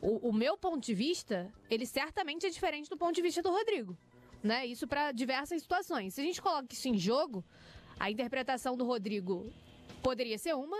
O meu ponto de vista, ele certamente é diferente do ponto de vista do Rodrigo, né? Isso para diversas situações. Se a gente coloca isso em jogo, a interpretação do Rodrigo poderia ser uma